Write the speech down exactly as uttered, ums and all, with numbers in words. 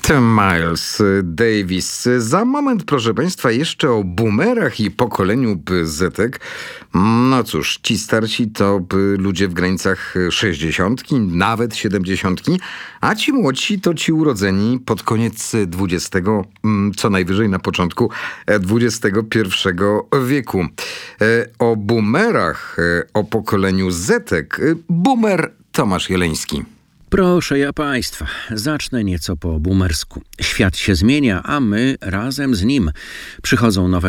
Miles Davis. Za moment, proszę Państwa, jeszcze o boomerach i pokoleniu Zetek. No cóż, ci starsi to ludzie w granicach sześćdziesiątki, nawet siedemdziesiątki, a ci młodsi to ci urodzeni pod koniec dwudziestego, co najwyżej na początku dwudziestego pierwszego wieku. O boomerach, o pokoleniu Zetek, boomer Tomasz Jeleński. Proszę ja Państwa, zacznę nieco po boomersku. Świat się zmienia, a my razem z nim. Przychodzą nowe